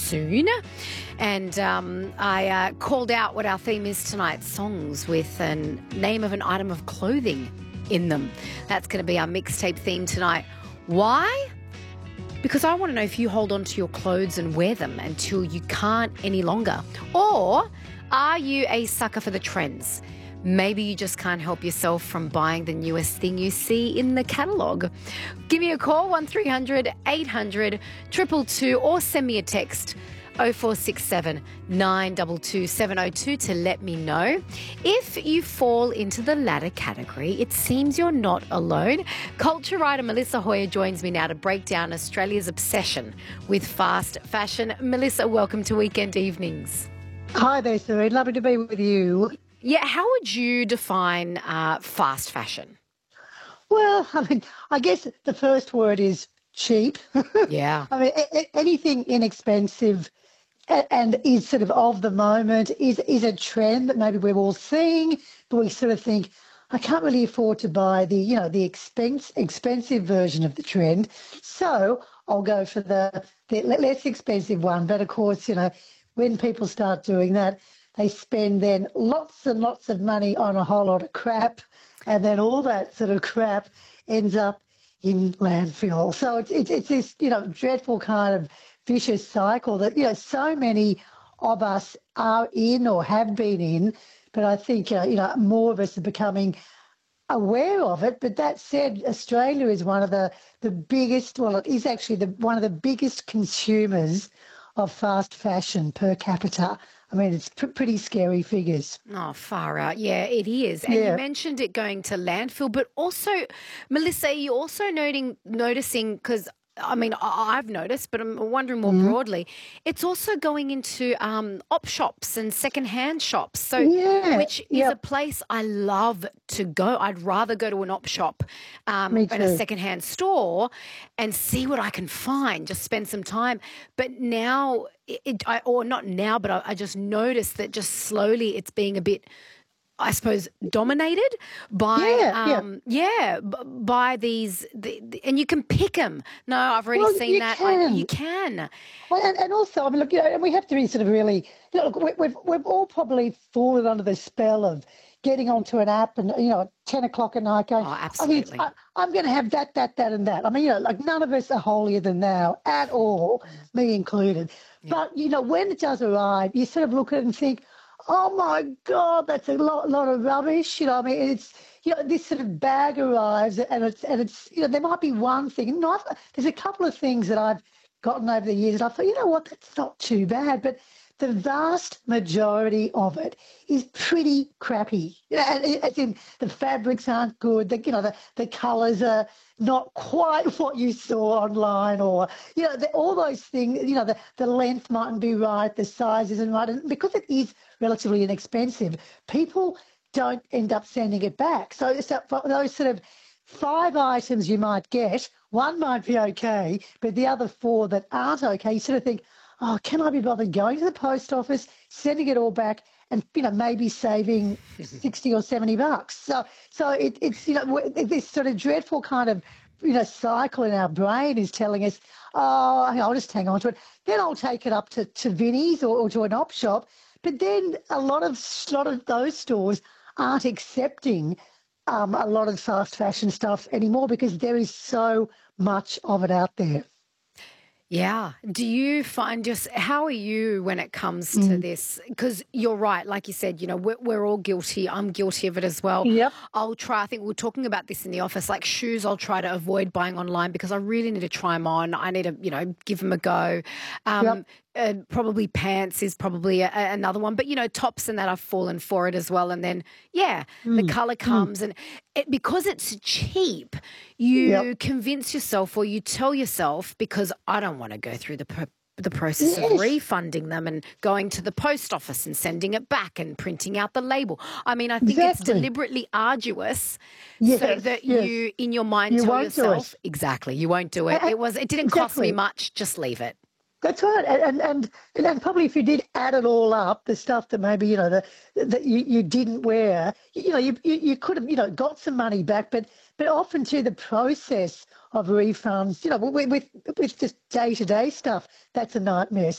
soon. And I called out what our theme is tonight, songs with a name of an item of clothing in them. That's going to be our mixtape theme tonight. Why? Because I want to know if you hold on to your clothes and wear them until you can't any longer. Or are you a sucker for the trends? Maybe you just can't help yourself from buying the newest thing you see in the catalogue. Give me a call, 1300 800 222, or send me a text, 0467 922 702, to let me know. If you fall into the latter category, it seems you're not alone. Culture writer Melissa Hoyer joins me now to break down Australia's obsession with fast fashion. Melissa, welcome to Weekend Evenings. Hi there, Sue. Lovely to be with you. Yeah, how would you define fast fashion? Well, I guess the first word is cheap. Yeah. Anything inexpensive and is sort of the moment is a trend that maybe we're all seeing, but we sort of think, I can't really afford to buy the expensive version of the trend, so I'll go for the less expensive one. But of course, when people start doing that, they spend then lots and lots of money on a whole lot of crap, and then all that sort of crap ends up in landfill. So it's this dreadful kind of vicious cycle that so many of us are in or have been in. But I think more of us are becoming aware of it. But that said, Australia is one of the biggest. Well, it is actually one of the biggest consumers of fast fashion per capita. I mean, it's pretty scary figures. Oh, far out. Yeah, it is. And you mentioned it going to landfill, but also, Melissa, you're also noticing, because I've noticed, but I'm wondering more broadly, it's also going into op shops and secondhand shops. So, which is a place I love to go. I'd rather go to an op shop and a secondhand store and see what I can find, just spend some time. But now, I just noticed that just slowly it's being a bit, I suppose, dominated by by these, and you can pick them. No, I've already seen that. You can. Well, and also, look, and we have to be sort of really, look, we've all probably fallen under the spell of getting onto an app and, at 10 o'clock at night going, oh, absolutely. I'm going to have that, and that. Like none of us are holier than thou at all, me included. Yeah. But, when it does arrive, you sort of look at it and think, oh my God, that's a lot of rubbish. It's this sort of bag arrives and it's there might be one thing. There's a couple of things that I've gotten over the years, and I thought, what, that's not too bad. But the vast majority of it is pretty crappy. As in the fabrics aren't good. The colours are not quite what you saw online, or all those things. The length mightn't be right, the size isn't right, and because it is relatively inexpensive, people don't end up sending it back. So for those sort of 5 items you might get, one might be okay, but the other 4 that aren't okay, you sort of think, oh, can I be bothered going to the post office, sending it all back, and maybe saving $60 or $70? So it's this sort of dreadful kind of cycle in our brain is telling us, oh, I'll just hang on to it. Then I'll take it up to Vinnie's or to an op shop. But then a lot of those stores aren't accepting a lot of fast fashion stuff anymore because there is so much of it out there. Yeah. Do you find how are you when it comes to this? Because you're right, like you said, we're all guilty. I'm guilty of it as well. Yep. I think we were talking about this in the office, like shoes I'll try to avoid buying online because I really need to try them on. I need to, give them a go. Probably pants is probably another one. But, tops and that I've fallen for it as well. And then, the colour comes and because it's cheap, you convince yourself or you tell yourself, because I don't want to go through the process of refunding them and going to the post office and sending it back and printing out the label. I think it's deliberately arduous so that you, in your mind, tell yourself, exactly, you won't do it. It didn't cost me much, just leave it. That's right, and probably if you did add it all up, the stuff that maybe that you didn't wear, you could have got some money back, but often too the process of refunds, with just day-to-day stuff, that's a nightmare.